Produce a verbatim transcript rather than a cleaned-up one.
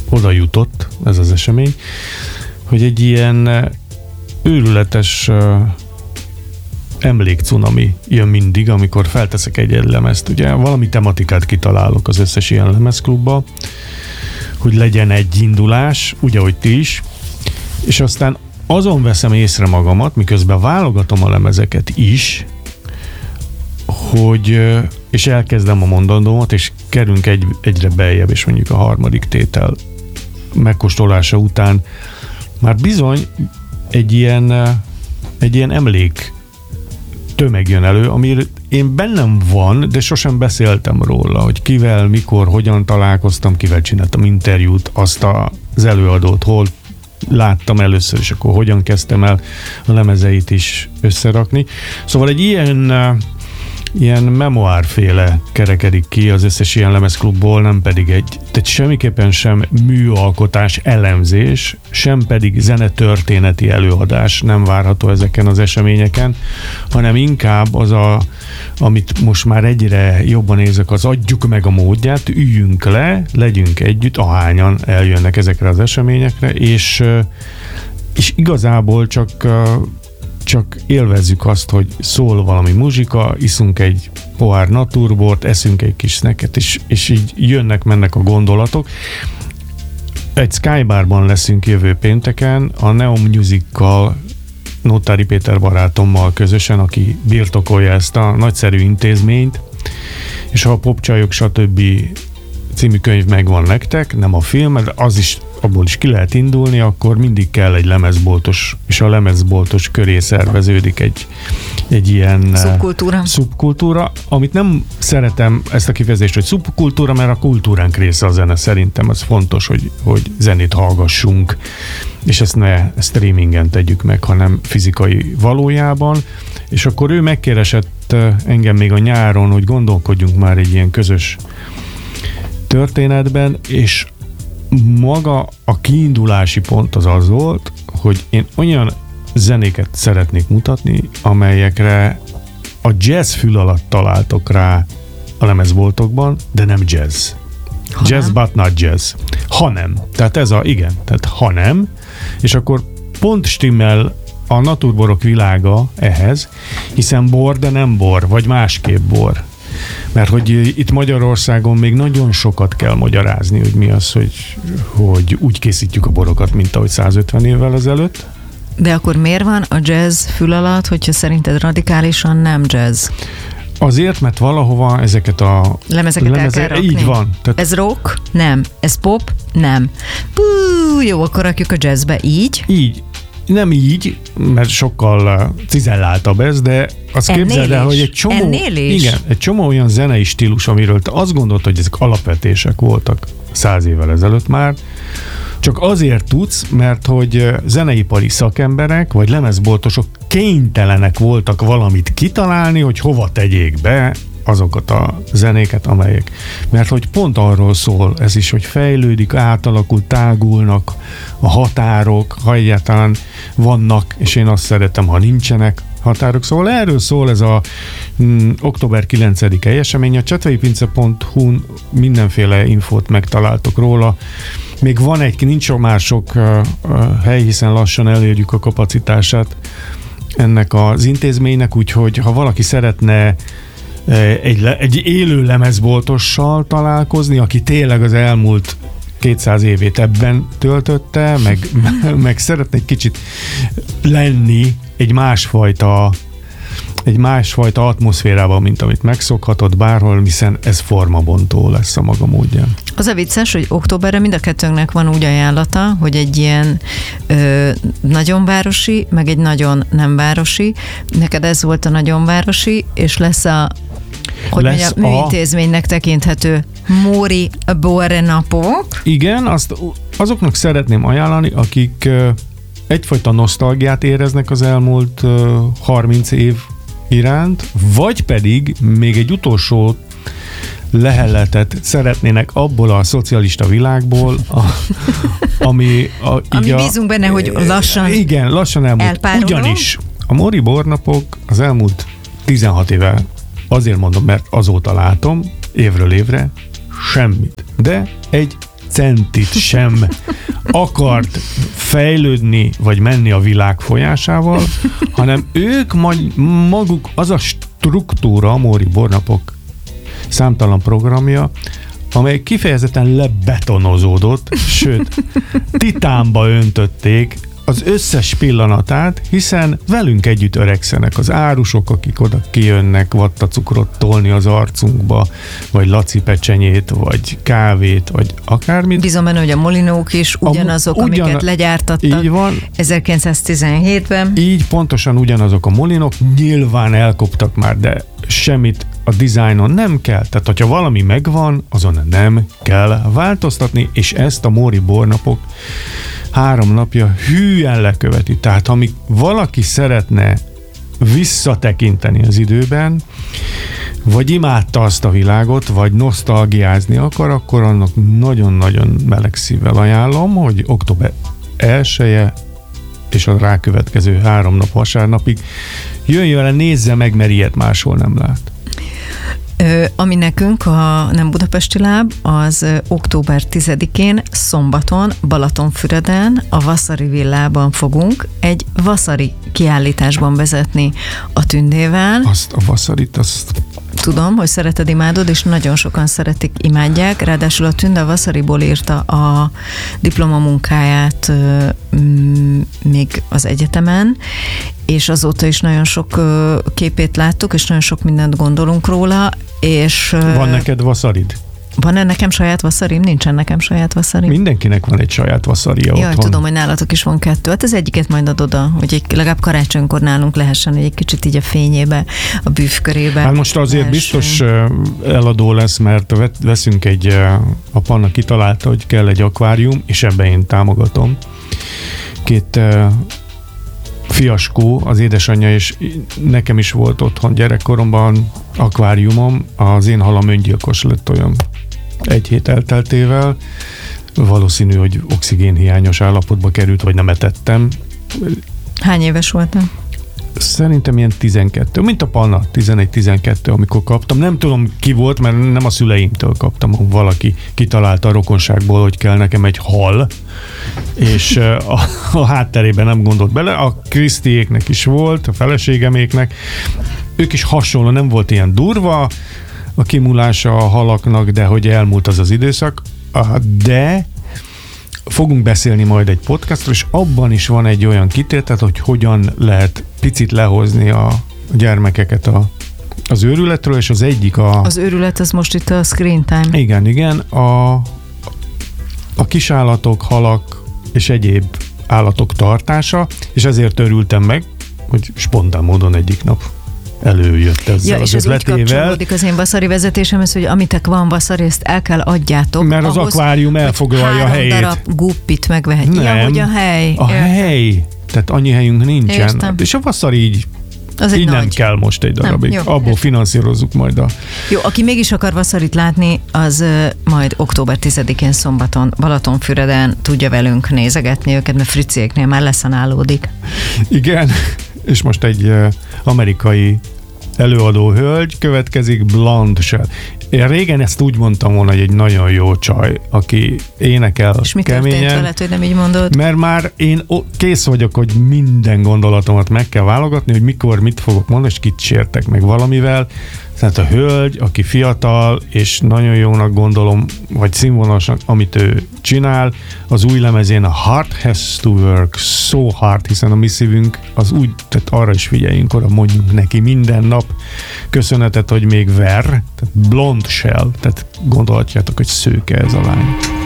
oda jutott ez az esemény, hogy egy ilyen őrületes emlékcunami jön mindig, amikor felteszek egy lemezt. Ugye valami tematikát kitalálok az összes ilyen lemezklubba, hogy legyen egy indulás, ugye, hogy ti is, és aztán azon veszem észre magamat, miközben válogatom a lemezeket is, hogy, és elkezdem a mondandómat, és kerülünk egy, egyre beljebb, és mondjuk a harmadik tétel megkóstolása után már bizony egy ilyen, egy ilyen emlék tömeg jön elő, amire én bennem van, de sosem beszéltem róla, hogy kivel, mikor, hogyan találkoztam, kivel csináltam interjút, azt az előadót, hol láttam először, és akkor hogyan kezdtem el a lemezeit is összerakni. Szóval egy ilyen ilyen memoárféle kerekedik ki az összes ilyen lemezklubból, nem pedig egy, tehát semmiképpen sem műalkotás, elemzés, sem pedig zenetörténeti előadás nem várható ezeken az eseményeken, hanem inkább az a, amit most már egyre jobban érzek, az adjuk meg a módját, üljünk le, legyünk együtt, ahányan eljönnek ezekre az eseményekre, és, és igazából csak csak élvezzük azt, hogy szól valami muzsika, iszunk egy pohár naturbort, eszünk egy kis snacket, és, és így jönnek-mennek a gondolatok. Egy Skybarban leszünk jövő pénteken, a Neon Music-kal, Nótári Péter barátommal közösen, aki birtokolja ezt a nagyszerű intézményt, és ha a Popcsajok stb. Című könyv megvan nektek, nem a film, de az is, abból is ki lehet indulni, akkor mindig kell egy lemezboltos, és a lemezboltos köré szerveződik egy, egy ilyen szubkultúra. szubkultúra, amit nem szeretem ezt a kifejezést, hogy szubkultúra, mert a kultúránk része a zene, szerintem ez fontos, hogy, hogy zenét hallgassunk, és ezt ne streamingen tegyük meg, hanem fizikai valójában, és akkor ő megkeresett engem még a nyáron, hogy gondolkodjunk már egy ilyen közös történetben, és maga a kiindulási pont az az volt, hogy én olyan zenéket szeretnék mutatni, amelyekre a jazz fül alatt találtok rá a lemezboltokban, de nem jazz. Ha jazz, nem. But not jazz. Ha nem. Tehát ez a, igen, tehát ha nem, és akkor pont stimmel a naturborok világa ehhez, hiszen bor, de nem bor, vagy másképp bor. Mert hogy itt Magyarországon még nagyon sokat kell magyarázni, hogy mi az, hogy, hogy úgy készítjük a borokat, mint ahogy százötven évvel ezelőtt. De akkor miért van a jazz fül alatt, hogyha szerinted radikálisan nem jazz? Azért, mert valahova ezeket a lemezeket lemeze- el kell rakni. Így van. Tehát ez rock? Nem. Ez pop? Nem. Pú, jó, akkor rakjuk a jazzbe. Így? Így. Nem így, mert sokkal cizelláltabb ez, de azt ennél képzeld el, is. hogy egy csomó, Ennél is? igen, egy csomó olyan zenei stílus, amiről te azt gondolt, hogy ezek alapvetések voltak száz évvel ezelőtt már, csak azért tudsz, mert hogy zeneipari szakemberek, vagy lemezboltosok kénytelenek voltak valamit kitalálni, hogy hova tegyék be azokat a zenéket, amelyek. Mert hogy pont arról szól ez is, hogy fejlődik, átalakul, tágulnak a határok, ha egyáltalán vannak, és én azt szeretem, ha nincsenek határok. Szóval erről szól ez a mm, október kilencedike esemény. A csetvei-pince pont hu-n mindenféle infót megtaláltok róla. Még van egy, nincs már sok uh, uh, hely, hiszen lassan elérjük a kapacitását ennek az intézménynek, úgyhogy ha valaki szeretne Egy, egy élő lemezboltossal találkozni, aki tényleg az elmúlt kétszáz évét ebben töltötte, meg, meg szeretne egy kicsit lenni egy másfajta egy másfajta atmoszférában, mint amit megszokhatod bárhol, hiszen ez formabontó lesz a maga módján. Az a vicces, hogy októberre mind a kettőnknek van úgy ajánlata, hogy egy ilyen ö, nagyon városi, meg egy nagyon nem városi. Neked ez volt a nagyon városi, és lesz a hogy lesz mondjam, a műintézménynek tekinthető Móri Borre napok. Igen, azt azoknak szeretném ajánlani, akik uh, egyfajta nosztalgiát éreznek az elmúlt uh, harminc év iránt, vagy pedig még egy utolsó leheletet szeretnének abból a szocialista világból, a, ami... A, ami bízunk benne, hogy lassan igen, lassan elmúlt. Elpároló? Ugyanis a Móri Bornapok az elmúlt tizenhat éve, azért mondom, mert azóta látom, évről évre, semmit. De egy centit sem akart fejlődni, vagy menni a világ folyásával, hanem ők majd maguk, az a struktúra, a Móri Bornapok számtalan programja, amely kifejezetten lebetonozódott, sőt, titánba öntötték az összes pillanatát, hiszen velünk együtt öregszenek az árusok, akik oda kijönnek vattacukrot tolni az arcunkba, vagy laci pecsenyét, vagy kávét, vagy akármit. Bízom benne, hogy a molinók is ugyanazok, a, ugyan, amiket legyártattak így van, ezerkilencszáztizenhétben. Így pontosan ugyanazok a molinok, nyilván elkoptak már, de semmit a dizájnon nem kell. Tehát, hogyha valami megvan, azon nem kell változtatni, és ezt a Móri Bornapok három napja hűen leköveti. Tehát, ha valaki szeretne visszatekinteni az időben, vagy imádta azt a világot, vagy nosztalgiázni akar, akkor annak nagyon-nagyon meleg szívvel ajánlom, hogy október elseje és a rákövetkező három nap vasárnapig jöjjön vele, nézze meg, mert ilyet máshol nem lát. Ö, ami nekünk a Nem Budapesti Láb, az ö, október tizedikén szombaton Balatonfüreden a Vasari Villában fogunk egy vasari kiállításban vezetni a Tündével. Azt a vasarit, azt... Tudom, hogy szereted, imádod, és nagyon sokan szeretik, imádják. Ráadásul a Tünde a vasariból írta a diplomamunkáját mm, még az egyetemen, és azóta is nagyon sok képét láttuk, és nagyon sok mindent gondolunk róla, és... Van neked vasarid? Van-e nekem saját vasarim? Nincsen nekem saját vasarim. Mindenkinek van egy saját vasaria Jaj, otthon. tudom, hogy nálatok is van kettő. Hát az egyiket majd adod oda, hogy egy, legalább karácsonykor nálunk lehessen, hogy egy kicsit így a fényébe, a bűvkörébe. Hát most azért lehessen. Biztos eladó lesz, mert veszünk egy, a Panna kitalálta, hogy kell egy akvárium, és ebben én támogatom. Két fiaskó, az édesanyja, és nekem is volt otthon gyerekkoromban akváriumom, az én halam öngyilkos lett olyan egy hét elteltével, valószínű, hogy oxigénhiányos állapotba került, vagy nem etettem. Hány éves voltam? Szerintem ilyen tizenkettő, mint a Panna, tizenegy-tizenkettő, amikor kaptam. Nem tudom, ki volt, mert nem a szüleimtől kaptam, valaki kitalálta a rokonságból, hogy kell nekem egy hal, és a, a hátterében nem gondolt bele. A Krisztiéknek is volt, a feleségeméknek. Ők is hasonló, nem volt ilyen durva a kimulása a halaknak, de hogy elmúlt az az időszak. De fogunk beszélni majd egy podcastról, és abban is van egy olyan kitétel, hogy hogyan lehet picit lehozni a gyermekeket a, az őrületről, és az egyik a... Az őrület, az most itt a screen time. Igen, igen. A, a kisállatok, halak és egyéb állatok tartása, és ezért örültem meg, hogy spontán módon egyik nap előjött ezzel ja, az és ez úgy kapcsolódik az én vaszari vezetésemhez, hogy amitek van vaszari, ezt el kell adjátok. Mert az akvárium elfoglalja a helyét. Három darab guppit megvehet. Nem, ja, hogy a hely. A Értem. hely. Tehát annyi helyünk nincsen. Értem. És a vaszari így, az így nem nagy. kell most egy darabig. Nem, jó, abból értem. finanszírozzuk majd a... Jó, aki mégis akar vaszarit látni, az uh, majd október tizedikén szombaton Balatonfüreden tudja velünk nézegetni őket, mert Friciéknél már leszanálódik. Igen, és most egy uh, amerikai előadó hölgy következik, Blonde Shell. Én régen ezt úgy mondtam volna, hogy egy nagyon jó csaj, aki énekel és mi keményen. történt veled, hogy nem így mondod? Mert már én kész vagyok, hogy minden gondolatomat meg kell válogatni, hogy mikor mit fogok mondani, és kit sértek meg valamivel. Tehát a hölgy, aki fiatal, és nagyon jónak gondolom, vagy színvonalasnak, amit ő csinál, az új lemezén a Heart Has to Work So Hard, hiszen a mi szívünk az úgy, tehát arra is figyeljünk, arra mondjuk neki minden nap köszönetet, hogy még ver, tehát Blonde Shell, tehát gondolhatjátok, hogy szőke ez a lány.